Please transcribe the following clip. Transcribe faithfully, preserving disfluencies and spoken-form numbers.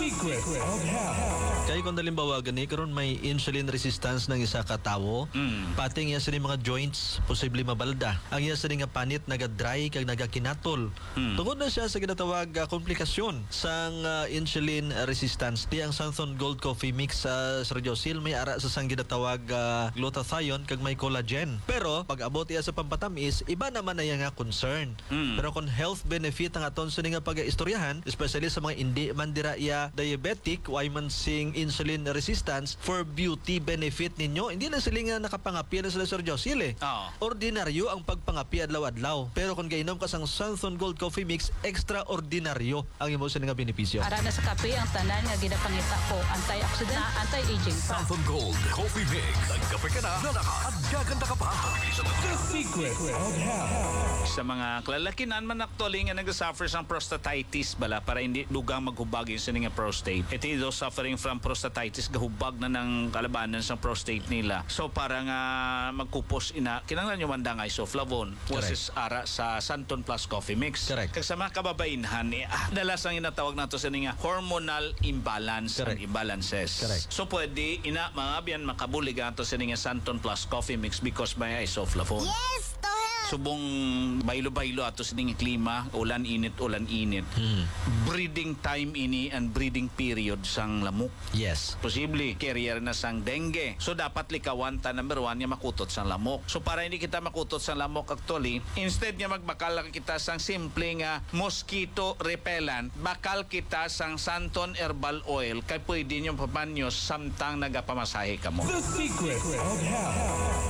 Secret of Health. Kaya kung dalimbawa gani karon may insulin resistance ng isa ka tawo, Mm. pati nga sa mga joints posible mabalda. Ang iya sa nga panit naga-dry kag nagakinatol. Mm. Tungod na siya sa ginatawag uh, komplikasyon sang uh, insulin resistance. Di ang Santon Gold Coffee Mix sa uh, Sergiosil may ara sa sang ginatawag uh, glutathione kag may collagen. Pero pag abot iya sa pampatamis, iba naman na iya nga concern. Mm. Pero kung health benefit ang aton sa nga pag-istoryahan, especially sa mga hindi man dira iya diabetic, why man sing insulin resistance for beauty benefit ninyo, hindi na sila nga nakapangapi na sila Sir Josil eh. Oo. Ordinaryo ang pagpangapi adlaw-adlaw. Pero kung gainom ka sang Santon Gold Coffee Mix, extraordinaryo ang imo sa nga benepisyo. Ara na sa kape ang tanan nga ginapangita ko, antioxidant, anti-aging pa. Santon Gold Coffee Mix. Nagkape ka na, na nakakagaganda ka pa. The Secret of Health. Sa mga kalalakinan man actually nga nag-suffer sa prostatitis bala para hindi dugang maghubag yung sa nga prostate. Ito those suffering from prostatitis gahubag na ng kalabanan sa prostate nila. So para nga magkupos ina kinahanglan yung mandang isoflavone versus ara sa Santon Plus Coffee Mix. Correct. Kag sa mga kababainhan eh, ah, dalas ang inatawag nato sa nga hormonal imbalance and Correct. imbalances. Correct. So pwede ina mga biyan makabulig ato sa nga Santon Plus Coffee Mix because may isoflavone. Yes, to help. Subong baylo-baylo ato sa ning klima, ulan init, ulan init. Hmm. Breeding time ini and breeding period sang lamok. Yes. Posible carrier na sang dengue. So dapat likawan ta number one nga makutot sang lamok. So para hindi kita makutot sang lamok actually, instead nga magbakal lang kita sang simple nga mosquito repellent, bakal kita sang Santon Herbal Oil kay pwede nyo papanyos samtang nagapamasahe ka mo. The Secret of Health.